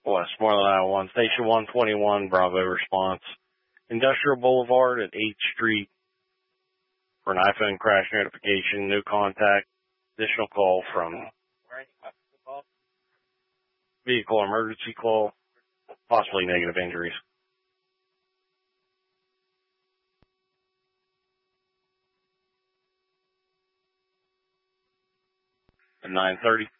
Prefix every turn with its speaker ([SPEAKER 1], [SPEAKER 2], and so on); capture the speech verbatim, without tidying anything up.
[SPEAKER 1] Westmoreland, Iowa one, Station one twenty-one, Bravo response. Industrial Boulevard at eighth Street for an iPhone crash notification, no contact. Additional call from vehicle emergency call, possibly negative injuries. At nine thirty.